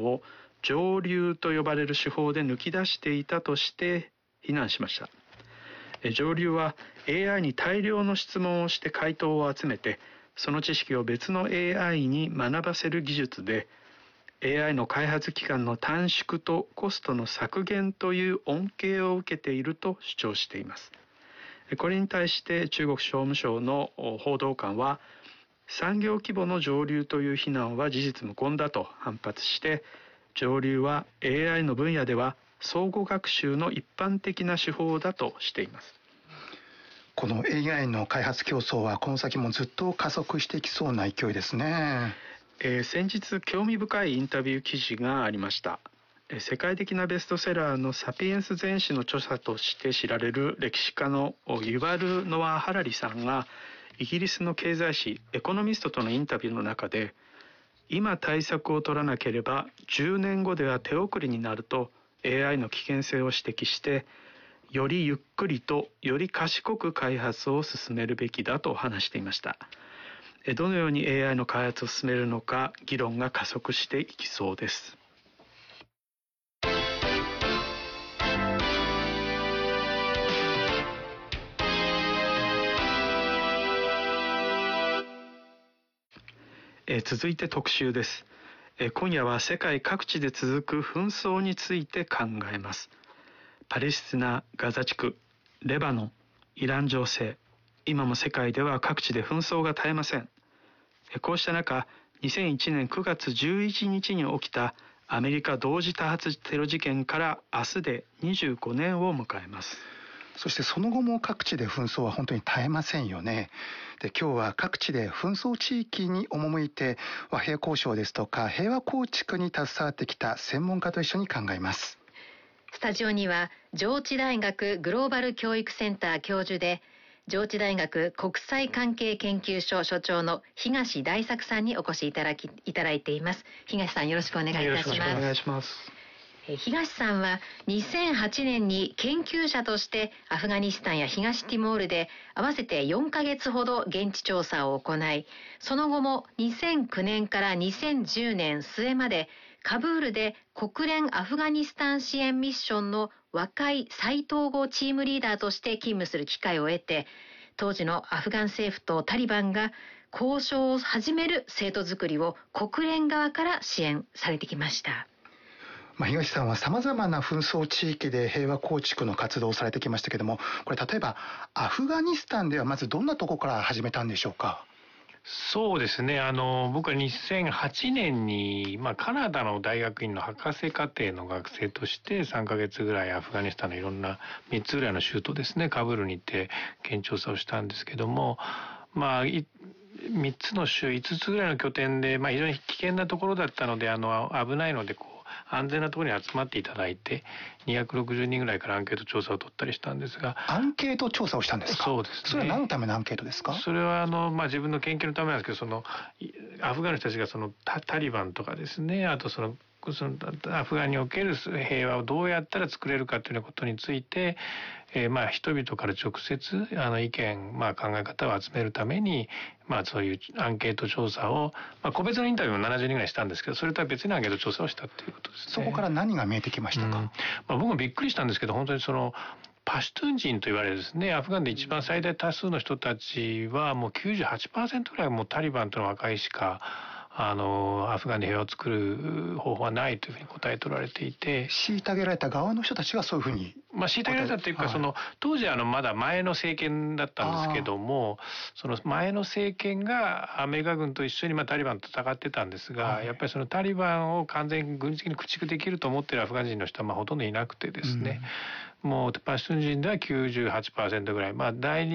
を上流と呼ばれる手法で抜き出していたとして非難しました。上流は AI に大量の質問をして回答を集めて、その知識を別の AI に学ばせる技術で、AI の開発期間の短縮とコストの削減という恩恵を受けていると主張しています。これに対して中国商務省の報道官は、産業規模の上流という非難は事実無根だと反発して、上流は AI の分野では相互学習の一般的な手法だとしています。 この AI の開発競争はこの先もずっと加速していきそうな勢いですね。 先日興味深いインタビュー記事がありました。世界的なベストセラーのサピエンス全史の著者として知られる歴史家のユバル・ノア・ハラリさんがイギリスの経済誌エコノミストとのインタビューの中で、今対策を取らなければ10年後では手遅れになると AI の危険性を指摘して、よりゆっくりとより賢く開発を進めるべきだと話していました。どのように AI の開発を進めるのか議論が加速していきそうです。続いて特集です。今夜は世界各地で続く紛争について考えます。パレスチナ、ガザ地区、レバノン、イラン情勢、今も世界では各地で紛争が絶えません。こうした中、2001年9月11日に起きたアメリカ同時多発テロ事件から明日で25年を迎えます。 そしてその後も各地で紛争は本当に絶えませんよね。で、今日は各地で紛争地域に赴いて和平交渉ですとか平和構築に携わってきた専門家と一緒に考えます。 スタジオには上智大学グローバル教育センター教授で上智大学国際関係研究所所長の東大作さんにお越しいただいています。東さん、よろしくお願いいたします。 よろしくお願いします。 東さんは2008年に研究者としてアフガニスタンや東ティモールで合わせて4ヶ月ほど現地調査を行い、その後も2009年から2010年末までカブールで国連アフガニスタン支援ミッションの和解再統合チームリーダーとして勤務する機会を得て、当時のアフガン政府とタリバンが交渉を始める制度作りを国連側から支援されてきました。 東さんは様々な紛争地域で平和構築の活動をされてきましたけども、これ例えばアフガニスタンではまずどんなところから始めたんでしょうか？ そうですね。僕は2008年に、カナダの大学院の博士課程の学生として3ヶ月ぐらいアフガニスタンのいろんな3つぐらいの州都ですね、カブールに行って現地調査をしたんですけども、3つの州、5つぐらいの拠点で、非常に危険なところだったので、危ないので、安全なところに集まっていただいて、260人ぐらいからアンケート調査を取ったりしたんですが。 アンケート調査をしたんですか？ そうですね。 それは何のためのアンケートですか？ それは自分の研究のためなんですけど、アフガンの人たちがタリバンとかですね、あとそのアフガンにおける平和をどうやったら作れるかというようなことについて、人々から直接意見、考え方を集めるために、そういうアンケート調査を、個別のインタビューも70人ぐらいしたんですけど、それとは別にアンケート調査をしたということですね。 そこから何が見えてきましたか？ 僕もびっくりしたんですけど、本当にパシュトゥン人と言われるですね、アフガンで一番最大多数の人たちはもう 98% ぐらいもうタリバンとの和解しかアフガンで平和を作る方法はないというふうに答えておられていて、 虐げられた側の人たちがそういうふうに虐げられたというか、当時まだ前の政権だったんですけども、その前の政権がアメリカ軍と一緒にタリバンと戦ってたんですが、やっぱりそのタリバンを完全に軍事的に駆逐できると思っているアフガン人の人はほとんどいなくてですね、もうパシュトゥン人では 98% ぐらい、第二